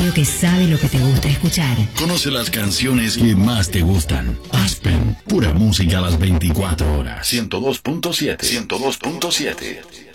radio que sabe lo que te gusta escuchar. Conoce las canciones que más te gustan. Aspen, pura música a las 24 horas. 102.7. 102.7.